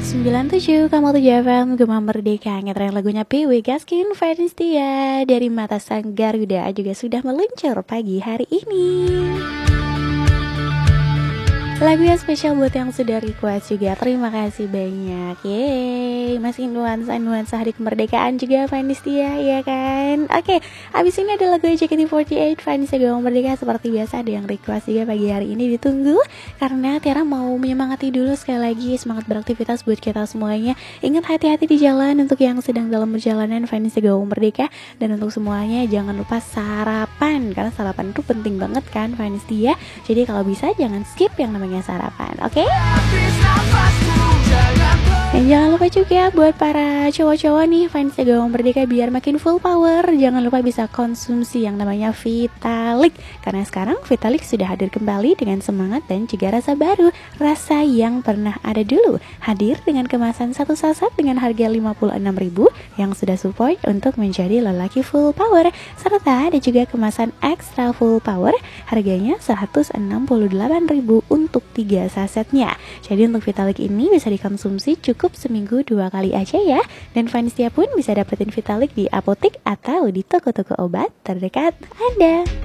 97,7 FM Gema Merdeka, ngetren lagunya PW Gaskin Fernistia dari Mata Sang Garuda juga sudah meluncur pagi hari ini. Lagu yang spesial buat yang sudah request juga, terima kasih banyak. Yeay, masih nuansa hari kemerdekaan juga Fernistia, ya kan? Oke, abis ini ada lagu JKT48 Fernistia Gema Merdeka. Seperti biasa ada yang request juga pagi hari ini, ditunggu karena Tiara mau menyemangati dulu sekali lagi semangat beraktivitas buat kita semuanya. Ingat hati-hati di jalan untuk yang sedang dalam perjalanan Fernistia Gema Merdeka. Dan untuk semuanya jangan lupa sarapan, karena sarapan itu penting banget kan Fernistia. Jadi kalau bisa jangan skip yang namanya sarapan, oke? Dan jangan lupa juga buat para cowok-cowok nih fans Gema Merdeka biar makin full power, jangan lupa bisa konsumsi yang namanya Vitalik. Karena sekarang Vitalik sudah hadir kembali dengan semangat dan juga rasa baru, rasa yang pernah ada dulu. Hadir dengan kemasan satu saset dengan harga 56.000 yang sudah support untuk menjadi lelaki full power. Serta ada juga kemasan extra full power, harganya 168.000 untuk 3 sasetnya. Jadi untuk Vitalik ini bisa dikonsumsi cukup seminggu 2 kali aja ya. Dan Fernistia pun bisa dapetin Vitalik di apotek atau di toko-toko obat terdekat Anda.